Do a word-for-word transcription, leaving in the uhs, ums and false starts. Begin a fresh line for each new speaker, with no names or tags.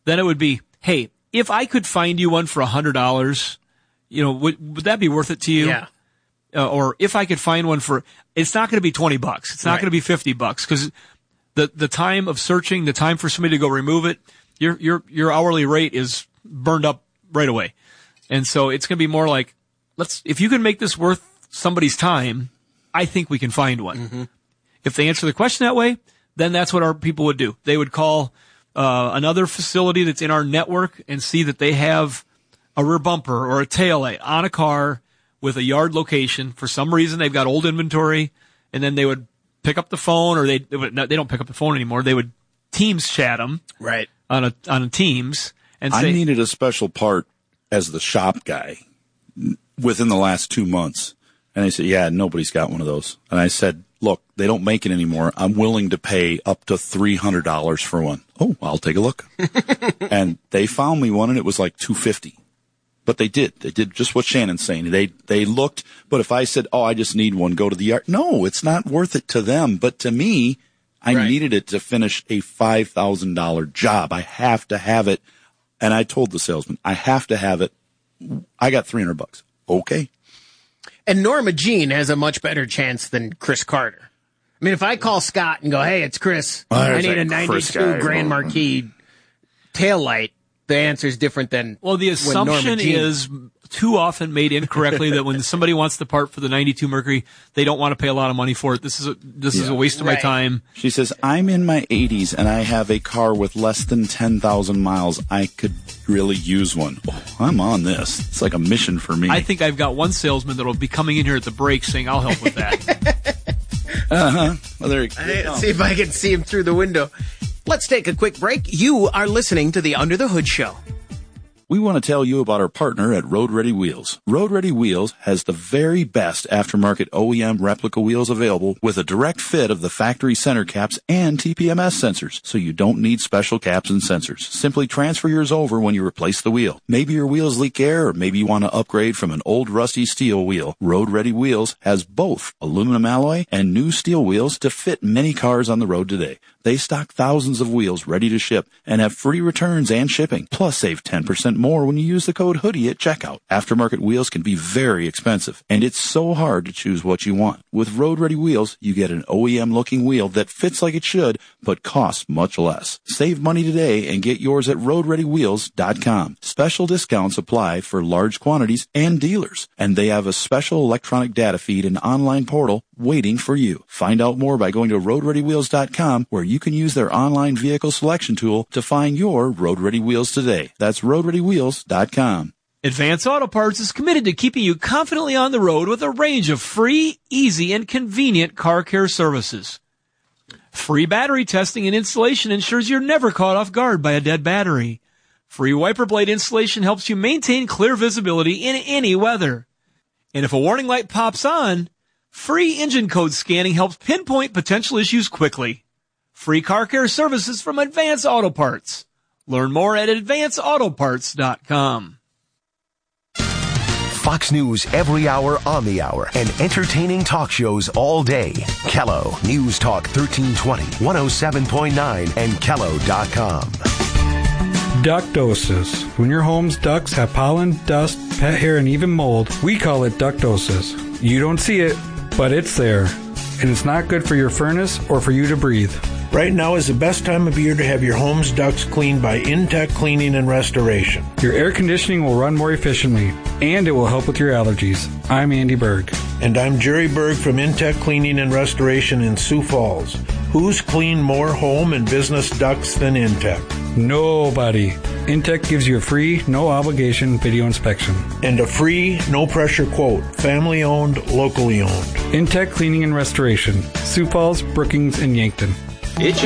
then it would be, hey, if I could find you one for one hundred dollars, you know, would, would that be worth it to you?
Yeah.
Uh, or if I could find one for, it's not going to be twenty bucks. It's not
Right.
going to be fifty bucks because the, the time of searching, the time for somebody to go remove it, your, your, your hourly rate is burned up right away. And so it's going to be more like, let's, if you can make this worth somebody's time, I think we can find one.
Mm-hmm.
If they answer the question that way, then that's what our people would do. They would call, uh, another facility that's in our network and see that they have a rear bumper or a tail light on a car with a yard location. For some reason, they've got old inventory, and then they would pick up the phone, or they they, would, no, they don't pick up the phone anymore. They would Teams chat them
Right.
on a on a Teams and say,
I needed a special part as the shop guy within the last two months. And they said, yeah, nobody's got one of those. And I said, look, they don't make it anymore. I'm willing to pay up to three hundred dollars for one. Oh, I'll take a look. And they found me one, and it was like two hundred fifty dollars. But they did. They did just what Shannon's saying. They they looked, but if I said, oh, I just need one, go to the yard. No, it's not worth it to them. But to me, I
Right.
needed it to finish a five thousand dollars job. I have to have it. And I told the salesman, I have to have it. I got three hundred bucks. Okay.
And Norma Jean has a much better chance than Chris Carter. I mean, if I call Scott and go, hey, it's Chris,
Oh,
I
there's
need
that
a
Chris
ninety-two
guy.
Grand Marquis taillight, the answer is different than
well, the
when Norma
assumption
Jean-
is too often made incorrectly that when somebody wants the part for the ninety-two Mercury, they don't want to pay a lot of money for it. This is a, this is a waste of my
Right.
time.
She says, I'm in my eighties and I have a car with less than ten thousand miles. I could really use one. Oh, I'm on this. It's like a mission for me.
I think I've got one salesman that'll be coming in here at the break saying, I'll help with that.
uh-huh. Well, there you
Hey,
go.
let's see if I can see him through the window. Let's take a quick break. You are listening to the Under the Hood Show.
We want to tell you about our partner at Road Ready Wheels. Road Ready Wheels has the very best aftermarket O E M replica wheels available with a direct fit of the factory center caps and T P M S sensors, so you don't need special caps and sensors. Simply transfer yours over when you replace the wheel. Maybe your wheels leak air, or maybe you want to upgrade from an old rusty steel wheel. Road Ready Wheels has both aluminum alloy and new steel wheels to fit many cars on the road today. They stock thousands of wheels ready to ship and have free returns and shipping. Plus, save ten percent more when you use the code HOODIE at checkout. Aftermarket wheels can be very expensive, and it's so hard to choose what you want. With Road Ready Wheels, you get an O E M-looking wheel that fits like it should, but costs much less. Save money today and get yours at road ready wheels dot com. Special discounts apply for large quantities and dealers, and they have a special electronic data feed and online portal waiting for you. Find out more by going to road ready wheels dot com, where you can use their online vehicle selection tool to find your Road Ready Wheels today. That's road ready wheels dot com.
Advance Auto Parts is committed to keeping you confidently on the road with a range of free, easy, and convenient car care services. Free battery testing and installation ensures you're never caught off guard by a dead battery. Free wiper blade installation helps you maintain clear visibility in any weather. And if a warning light pops on, free engine code scanning helps pinpoint potential issues quickly. Free car care services from Advance Auto Parts. Learn more at advance auto parts dot com.
Fox News every hour on the hour and entertaining talk shows all day. Kello News Talk thirteen twenty, one oh seven point nine and kello dot com.
Ductosis. When your home's ducts have pollen, dust, pet hair, and even mold, we call it ductosis. You don't see it, but it's there. And it's not good for your furnace or for you to breathe.
Right now is the best time of year to have your home's ducts cleaned by Intech Cleaning and Restoration.
Your air conditioning will run more efficiently, and it will help with your allergies. I'm Andy Berg.
And I'm Jerry Berg from Intech Cleaning and Restoration in Sioux Falls. Who's cleaned more home and business ducts than Intech?
Nobody. Intech gives you a free, no-obligation video inspection.
And a free, no-pressure quote. Family-owned, locally owned.
Intech Cleaning and Restoration. Sioux Falls, Brookings, and Yankton.
It's